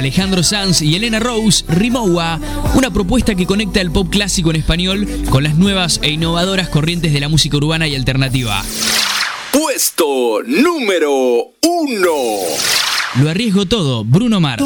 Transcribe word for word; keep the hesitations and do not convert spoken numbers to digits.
Alejandro Sanz y Elena Rose, Rimowa, una propuesta que conecta el pop clásico en español con las nuevas e innovadoras corrientes de la música urbana y alternativa. Puesto número uno. Lo arriesgo todo, Bruno Mars.